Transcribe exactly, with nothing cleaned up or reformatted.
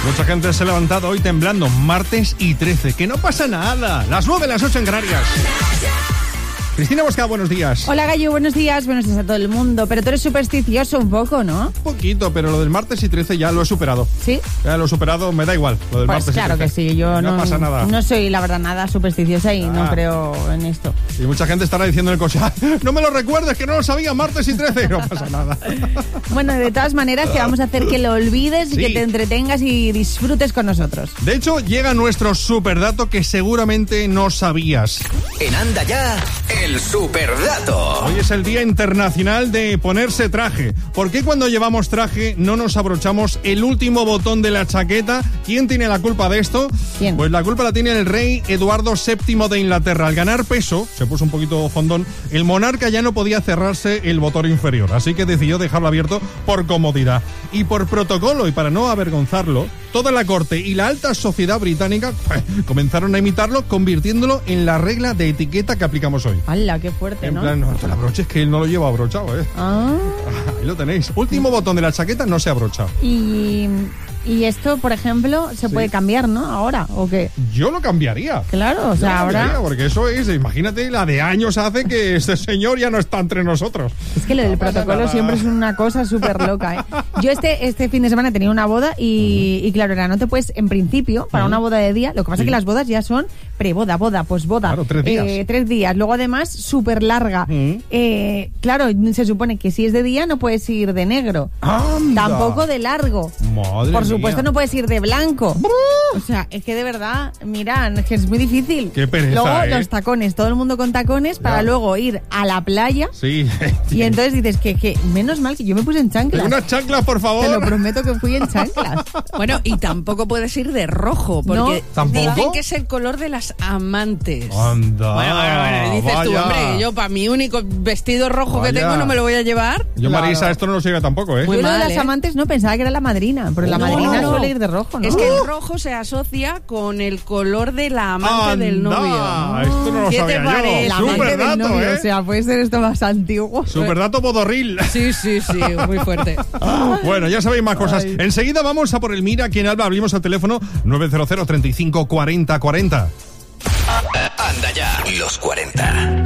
Mucha gente se ha levantado hoy temblando, martes y trece. Que no pasa nada. Las nueve, las ocho en Canarias. Cristina Bosca, buenos días. Hola Gallo, buenos días, buenos días a todo el mundo. Pero tú eres supersticioso un poco, ¿no? Un poquito, pero lo del martes y trece ya lo he superado. ¿Sí? Ya lo he superado, me da igual, lo del Pues martes claro y trece. que sí, yo no, no, pasa nada. no soy la verdad nada supersticiosa y Ah. no creo en esto. Y mucha gente estará diciendo en el coche, "Ay, no me lo recuerdes, que no lo sabía, martes y trece. No pasa nada. Bueno, de todas maneras te vamos a hacer que lo olvides Sí. y que te entretengas y disfrutes con nosotros. De hecho, llega nuestro superdato que seguramente no sabías. En Anda Ya, el superdato. Hoy es el Día Internacional de ponerse traje. ¿Por qué cuando llevamos traje no nos abrochamos el último botón de la chaqueta? ¿Quién tiene la culpa de esto? ¿Quién? Pues la culpa la tiene el rey Eduardo séptimo de Inglaterra. Al ganar peso, se puso un poquito fondón, el monarca ya no podía cerrarse el botón inferior, así que decidió dejarlo abierto por comodidad. Y por protocolo y para no avergonzarlo, toda la corte y la alta sociedad británica pues, comenzaron a imitarlo, convirtiéndolo en la regla de etiqueta que aplicamos hoy. ¡Hala, qué fuerte! En ¿no? plan, no te lo abroches, que él no lo lleva abrochado, ¿eh? Ah, Ahí lo tenéis. Último botón de la chaqueta no se abrocha. y, y esto, por ejemplo, se Sí. puede cambiar, ¿no? Ahora, ¿o qué? Yo lo cambiaría. Claro, o Yo sea, lo cambiaría, ahora... porque eso es, imagínate, la de años hace que este señor ya no está entre nosotros. Es que lo del No pasa protocolo nada. siempre es una cosa súper loca, ¿eh? Yo este, este fin de semana tenía una boda y, y claro, era, no te puedes, en principio, para una boda de día, lo que pasa Sí. es que las bodas ya son preboda, boda, posboda. Claro, tres días. Eh, tres días. Luego además, súper larga. Mm. Eh, claro, se supone que si es de día no puedes ir de negro. ¡Anda! Tampoco de largo. Madre Por supuesto mía. no puedes ir de blanco. O sea, es que de verdad, mira, es que es muy difícil. Qué pereza, Luego ¿eh? los tacones, todo el mundo con tacones para Ya. luego ir a la playa. Sí. Y entonces dices que, que menos mal que yo me puse en chanclas. Unas chanclas, por favor. Te lo prometo que fui en chanclas. Bueno, y tampoco puedes ir de rojo, porque No. ¿Tampoco? dicen que es el color de las amantes. Anda. Bueno, bueno, bueno, dices tú, vaya. hombre, yo para mi único vestido rojo Vaya. que tengo no me lo voy a llevar. Yo, Claro. Marisa, esto no nos llega tampoco, ¿eh? Muy Yo lo de mal, las ¿eh? amantes no pensaba que era la madrina, pero la No, madrina no. suele ir de rojo, ¿no? Es que el rojo se asocia con el color de la amante del Anda, novio. Esto no lo ¿Qué te sabía parece? yo. la amante Super del dato, novio, ¿eh? o sea, puede ser esto más antiguo. Superdato bodorril. Sí, sí, sí, muy fuerte. Bueno, ya sabéis más cosas. Ay. Enseguida vamos a por el Mira quién habla. Abrimos el teléfono nueve cero cero, treinta y cinco, cuarenta, cuarenta. Anda Ya, los cuarenta.